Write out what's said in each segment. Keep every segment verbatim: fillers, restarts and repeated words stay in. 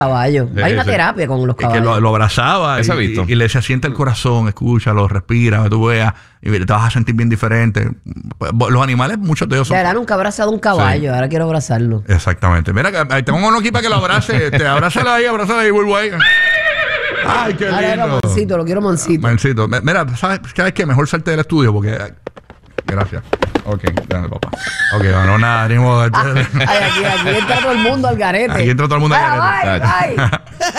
caballos. Sí, Hay una sí. terapia con los caballos. Que lo, lo abrazaba y, Eso he visto. y, y le decía, siente el corazón, escúchalo, respira, que tú veas, y te vas a sentir bien diferente. Los animales, muchos de ellos son... De verdad, nunca he abrazado un caballo. Sí. Ahora quiero abrazarlo. Exactamente. Mira, ahí tengo uno aquí para que lo abrace. Este, abrázalo ahí, abrázalo ahí, Bulbo ahí. Ay, qué Ahora lindo. era mansito, lo quiero mansito. Mansito. Mira, ¿sabes, ¿sabes qué? Mejor salte del estudio porque... Gracias. Ok, dale, papá. Ok, no, nada, ni modo. Ay, aquí, aquí entra todo el mundo al garete. Aquí entra todo el mundo al garete. Ay, ay,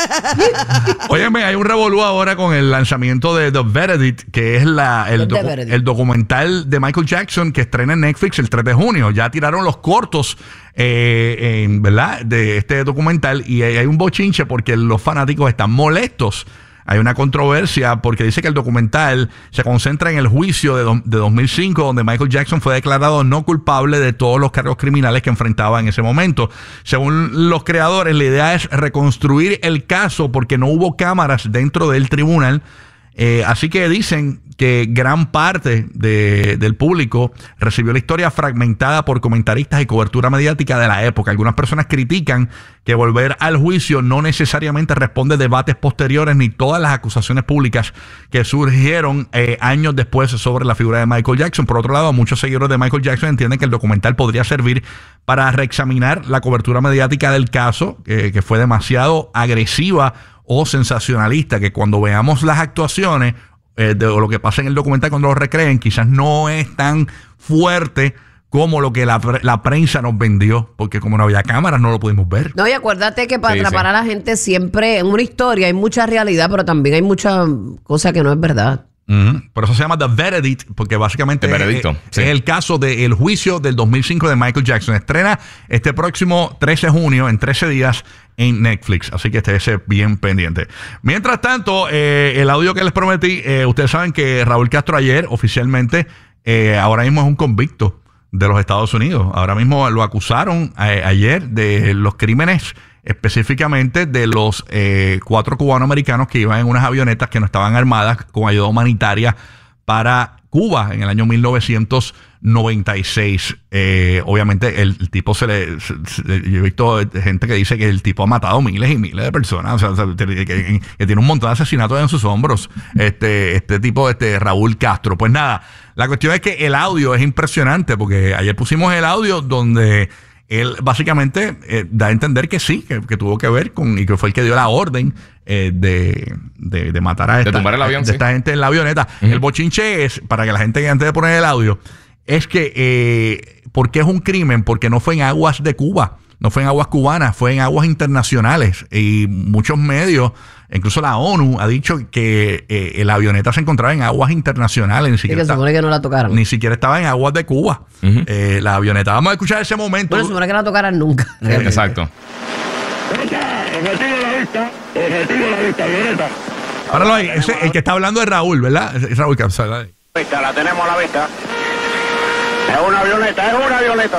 ay. Óyeme, hay un revolú ahora con el lanzamiento de The Verdict, que es la, el, docu el documental de Michael Jackson que estrena en Netflix el tres de junio. Ya tiraron los cortos, eh, en, ¿verdad?, de este documental y hay, hay un bochinche porque los fanáticos están molestos. Hay una controversia porque dice que el documental se concentra en el juicio de, do, de dos mil cinco, donde Michael Jackson fue declarado no culpable de todos los cargos criminales que enfrentaba en ese momento. Según los creadores, la idea es reconstruir el caso porque no hubo cámaras dentro del tribunal. Eh, así que dicen que gran parte de, del público recibió la historia fragmentada por comentaristas y cobertura mediática de la época. Algunas personas critican que volver al juicio no necesariamente responde a debates posteriores ni todas las acusaciones públicas que surgieron eh, años después sobre la figura de Michael Jackson. Por otro lado, muchos seguidores de Michael Jackson entienden que el documental podría servir para reexaminar la cobertura mediática del caso, eh, que fue demasiado agresiva o sensacionalista, que cuando veamos las actuaciones eh, de lo que pasa en el documental cuando lo recreen, quizás no es tan fuerte como lo que la, la prensa nos vendió, porque como no había cámaras no lo pudimos ver. No, y acuérdate que para sí, atrapar sí. a la gente siempre en una historia hay mucha realidad, pero también hay mucha cosa que no es verdad. Uh-huh. Por eso se llama The Verdict, porque básicamente el veredicto, es, sí. es el caso del juicio del dos mil cinco de Michael Jackson. Estrena este próximo trece de junio, en trece días, en Netflix. Así que estése bien pendiente. Mientras tanto, eh, el audio que les prometí, eh, ustedes saben que Raúl Castro ayer oficialmente, eh, ahora mismo es un convicto de los Estados Unidos. Ahora mismo lo acusaron eh, ayer de los crímenes, específicamente de los eh, cuatro cubanoamericanos que iban en unas avionetas que no estaban armadas con ayuda humanitaria para Cuba en el año mil novecientos noventa y seis. Eh, obviamente el, el tipo se le... Se, se, yo he visto gente que dice que el tipo ha matado miles y miles de personas, o sea, o sea que, que, que tiene un montón de asesinatos en sus hombros. Este, este tipo, este Raúl Castro. Pues nada, la cuestión es que el audio es impresionante porque ayer pusimos el audio donde él básicamente eh, da a entender que sí, que, que tuvo que ver con, y que fue el que dio la orden eh, de, de, de matar a esta, de tumbar el avión, de sí. esta gente en la avioneta. Uh-huh. El bochinche es, para que la gente, antes de poner el audio, es que, eh, ¿por qué es un crimen? Porque no fue en aguas de Cuba, no fue en aguas cubanas, fue en aguas internacionales. Y muchos medios, incluso la ONU, ha dicho que eh, la avioneta se encontraba en aguas internacionales. Ni siquiera, sí, que se supone que no la tocaron. Ni siquiera estaba en aguas de Cuba. Uh-huh. eh, la avioneta. Vamos a escuchar ese momento. Bueno, se supone que no la tocaran nunca. Eh, Exacto. Objetivo a la vista. Objetivo a la vista, avioneta. Páralo ahí. Ese, el que está hablando es Raúl, ¿verdad? Es Raúl Capsal. Vista, la tenemos a la vista. Es una avioneta, es una avioneta.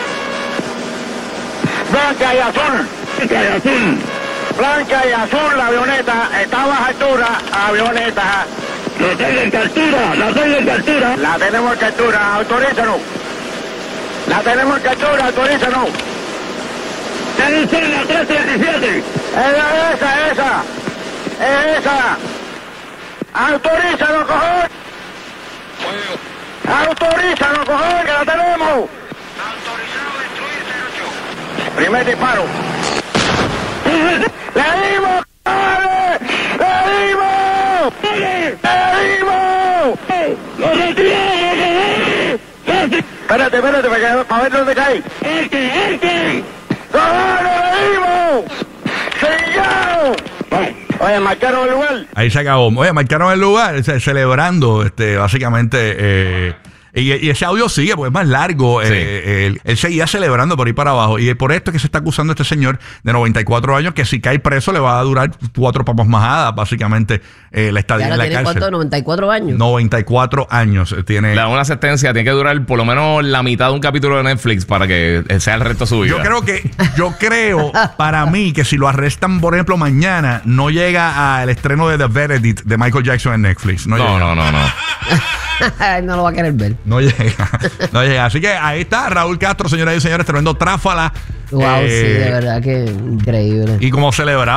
Blanca y azul. Blanca y azul. Blanca y azul, la avioneta. Está a baja altura, avioneta. La tengo en captura, la tengo en captura. La tenemos en captura, autorízanos. La tenemos en captura, autorízanos. Tienen ser la tres treinta y siete. Esa, esa, esa. Es esa. Autorízanos, cojón. Autorízanos, cojón, que la tenemos. Autorizado a destruir cero ocho. Primer disparo. ¡Le dimos, ¡Dale! ¡Le dimos! ¡Le dimos! ¡Lo retiramos! Espérate, espérate, para, para ver dónde cae. ¡Este, este! ¡Dale, le dimos! ¡Sellado! Oye, marcaron el lugar. Ahí se acabó. Oye, marcaron el lugar, ce celebrando, este, básicamente. Eh, y, y ese audio sigue, porque es más largo. Sí. Eh, él, él seguía celebrando por ahí para abajo. Y por esto es que se está acusando a este señor de noventa y cuatro años, que si cae preso le va a durar cuatro papas majadas, básicamente, eh, la estadía en la cárcel. ¿Cuánto? ¿noventa y cuatro años? noventa y cuatro años tiene. La una sentencia tiene que durar por lo menos la mitad de un capítulo de Netflix para que sea el resto de su vida. Yo creo que, yo creo, para mí, que si lo arrestan, por ejemplo, mañana, no llega al estreno de The Verdict de Michael Jackson en Netflix. No, no, llega. no, no, no. No lo va a querer ver. No llega. No llega. Así que ahí está Raúl Castro, señoras y señores, tremendo tráfala. Wow, Eh, sí, de verdad que increíble. Y como celebraba